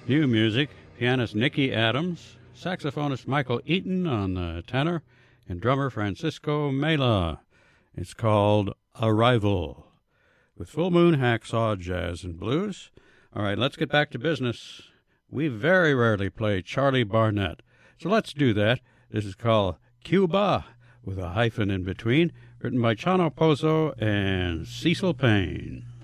New music, pianist Nicky Adams, saxophonist Michael Eaton on the tenor, and drummer Francisco Mela. It's called Arrival, with Full Moon Hacksaw Jazz and Blues. All right, let's get back to business. We very rarely play Charlie Barnett, so let's do that. This is called Cuba, with a hyphen in between, written by Chano Pozo and Cecil Payne.